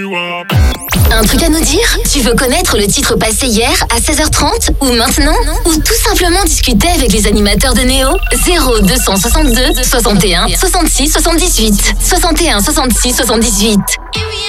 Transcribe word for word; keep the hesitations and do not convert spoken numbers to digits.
Un truc à nous dire? Tu veux connaître le titre passé hier à seize heures trente ou maintenant? Ou tout simplement discuter avec les animateurs de Néo? zéro deux cent soixante-deux soixante et un soixante-six soixante-dix-huit soixante et un soixante-six soixante-dix-huit.